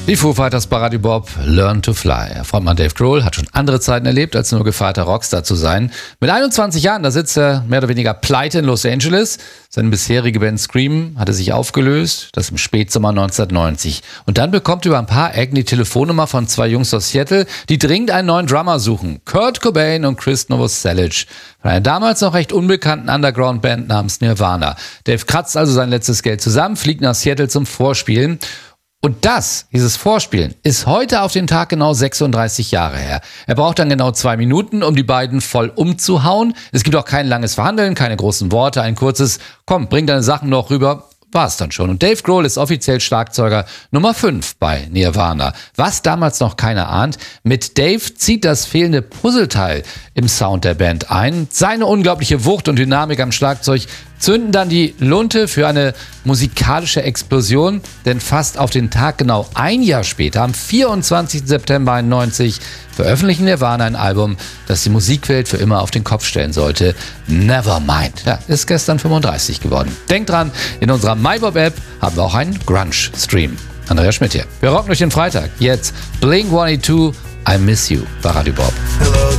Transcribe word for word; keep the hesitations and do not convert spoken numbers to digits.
Die Foo Fighters bei Radio Bob, Learn to Fly. Frontmann Dave Grohl hat schon andere Zeiten erlebt, als nur gefeierter Rockstar zu sein. Mit einundzwanzig Jahren, da sitzt er mehr oder weniger pleite in Los Angeles. Seine bisherige Band Scream hatte sich aufgelöst, das im Spätsommer neunzehnhundertneunzig. Und dann bekommt er über ein paar Ecken die Telefonnummer von zwei Jungs aus Seattle, die dringend einen neuen Drummer suchen. Kurt Cobain und Chris Novoselic. Von einer damals noch recht unbekannten Underground-Band namens Nirvana. Dave kratzt also sein letztes Geld zusammen, fliegt nach Seattle zum Vorspielen. Und das, dieses Vorspielen, ist heute auf den Tag genau sechsunddreißig Jahre her. Er braucht dann genau zwei Minuten, um die beiden voll umzuhauen. Es gibt auch kein langes Verhandeln, keine großen Worte, ein kurzes „Komm, bring deine Sachen noch rüber", war es dann schon. Und Dave Grohl ist offiziell Schlagzeuger Nummer fünf bei Nirvana. Was damals noch keiner ahnt, mit Dave zieht das fehlende Puzzleteil im Sound der Band ein. Seine unglaubliche Wucht und Dynamik am Schlagzeug zünden dann die Lunte für eine musikalische Explosion, denn fast auf den Tag genau ein Jahr später, am vierundzwanzigsten September einundneunzig, veröffentlichen Nirvana ein Album, das die Musikwelt für immer auf den Kopf stellen sollte. Nevermind. Ja, ist gestern fünfunddreißig geworden. Denkt dran, in unserer MyBob-App haben wir auch einen Grunge-Stream. Andrea Schmidt hier. Wir rocken durch den Freitag. Jetzt Blink one eighty-two, I Miss You bei Radio Bob.